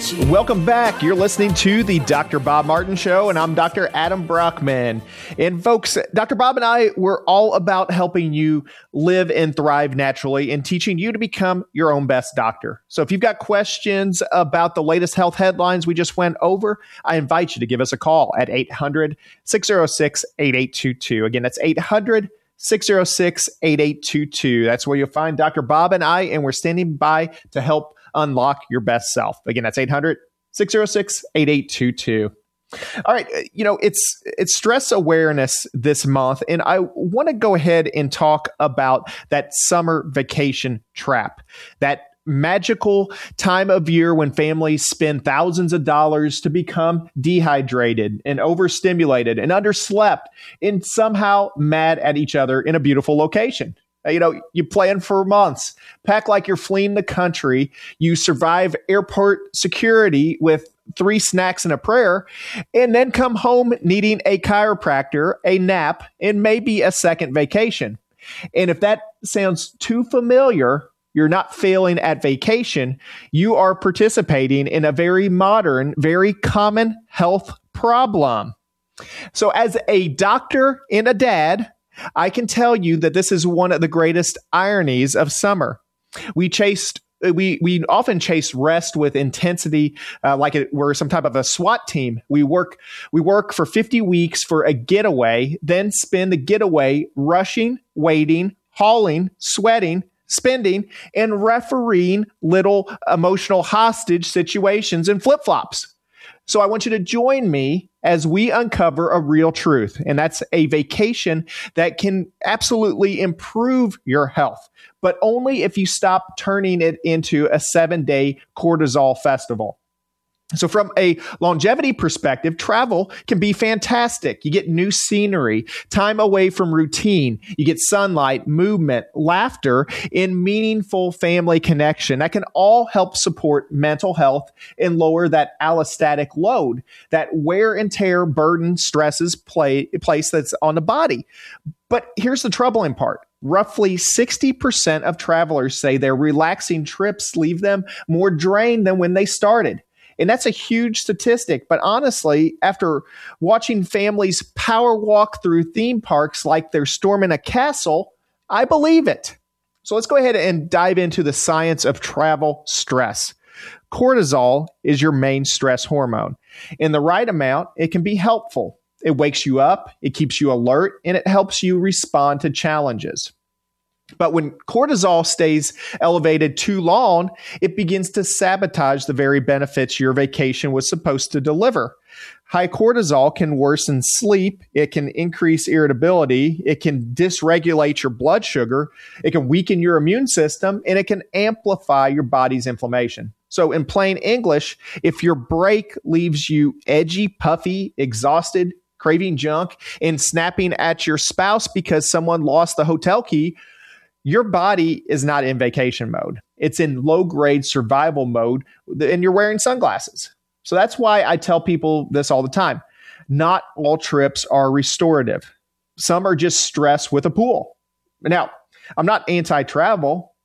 Welcome back. You're listening to the Dr. Bob Martin Show, and I'm Dr. Adam Brockman. And folks, Dr. Bob and I, we're all about helping you live and thrive naturally and teaching you to become your own best doctor. So if you've got questions about the latest health headlines we just went over, I invite you to give us a call at 800-606-8822. Again, that's 800-606-8822. That's where you'll find Dr. Bob and I, and we're standing by to help unlock your best self. Again, that's 800-606-8822. All right. It's stress awareness this month, and I want to go ahead and talk about that summer vacation trap, that magical time of year when families spend thousands of dollars to become dehydrated and overstimulated and underslept and somehow mad at each other in a beautiful location. You plan for months, pack like you're fleeing the country. You survive airport security with 3 snacks and a prayer, and then come home needing a chiropractor, a nap, and maybe a second vacation. And if that sounds too familiar, you're not failing at vacation. You are participating in a very modern, very common health problem. So as a doctor and a dad, I can tell you that this is one of the greatest ironies of summer. We often chase rest with intensity, like we're some type of a SWAT team. We work for 50 weeks for a getaway, then spend the getaway rushing, waiting, hauling, sweating, spending, and refereeing little emotional hostage situations and flip-flops. So I want you to join me as we uncover a real truth, and that's a vacation that can absolutely improve your health, but only if you stop turning it into a 7-day cortisol festival. So from a longevity perspective, travel can be fantastic. You get new scenery, time away from routine. You get sunlight, movement, laughter, and meaningful family connection. That can all help support mental health and lower that allostatic load, that wear and tear, burden, stresses place that's on the body. But here's the troubling part. Roughly 60% of travelers say their relaxing trips leave them more drained than when they started. And that's a huge statistic. But honestly, after watching families power walk through theme parks like they're storming a castle, I believe it. So let's go ahead and dive into the science of travel stress. Cortisol is your main stress hormone. In the right amount, it can be helpful. It wakes you up, it keeps you alert, and it helps you respond to challenges. But when cortisol stays elevated too long, it begins to sabotage the very benefits your vacation was supposed to deliver. High cortisol can worsen sleep, it can increase irritability, it can dysregulate your blood sugar, it can weaken your immune system, and it can amplify your body's inflammation. So in plain English, if your break leaves you edgy, puffy, exhausted, craving junk, and snapping at your spouse because someone lost the hotel key, your body is not in vacation mode. It's in low-grade survival mode, and you're wearing sunglasses. So that's why I tell people this all the time. Not all trips are restorative. Some are just stress with a pool. Now, I'm not anti-travel.